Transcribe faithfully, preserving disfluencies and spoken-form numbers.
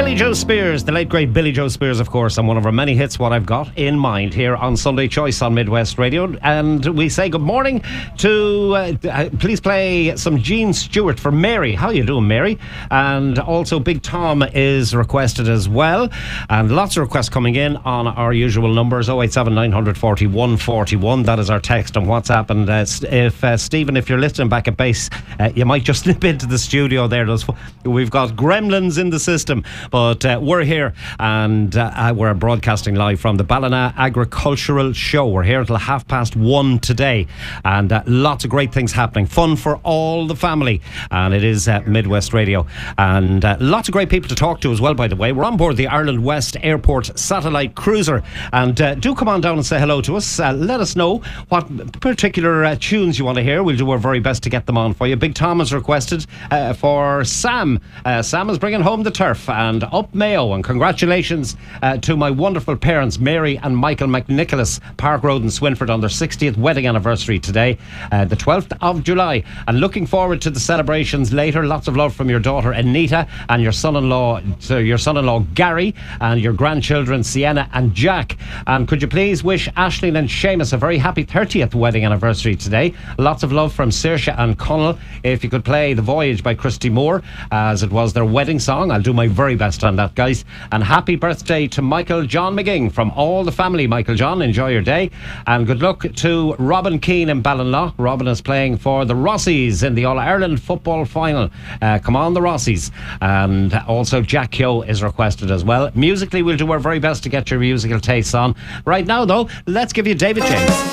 Billy Joe Spears, the late great Billy Joe Spears, of course, and one of our many hits, What I've Got in Mind, here on Sunday Choice on Midwest Radio. And we say good morning to, uh, uh, please play some Gene Stewart for Mary. How you doing, Mary? And also Big Tom is requested as well. And lots of requests coming in on our usual numbers, oh eight seven nine four one four one. That is our text on WhatsApp. And uh, if uh, Stephen, if you're listening back at base, uh, you might just slip into the studio there. We've got gremlins in the system. But uh, we're here and uh, we're broadcasting live from the Ballina Agricultural Show. We're here until half past one today, and uh, lots of great things happening. Fun for all the family, and it is uh, Midwest Radio, and uh, lots of great people to talk to as well, by the way. We're on board the Ireland West Airport satellite cruiser, and uh, do come on down and say hello to us. Uh, let us know what particular uh, tunes you want to hear. We'll do our very best to get them on for you. Big Tom has requested uh, for Sam. Uh, Sam is bringing home the turf and up Mayo, and congratulations uh, to my wonderful parents Mary and Michael McNicholas, Park Road in Swinford, on their sixtieth wedding anniversary today, uh, the twelfth of July, and looking forward to the celebrations later. Lots of love from your daughter Anita and your son-in-law uh, your son-in-law Gary, and your grandchildren Sienna and Jack. And could you please wish Aisling and Seamus a very happy thirtieth wedding anniversary today. Lots of love from Saoirse and Connell. If you could play The Voyage by Christy Moore, as it was their wedding song, I'll do my very best on that, guys. And happy birthday to Michael John McGing from all the family. Michael John, enjoy your day, and good luck to Robin Keane in Ballinlaw. Robin is playing for the Rossies in the All-Ireland football final. Uh, come on, the Rossies. And also Jack Keogh is requested as well. Musically, we'll do our very best to get your musical tastes on. Right now, though, let's give you David James.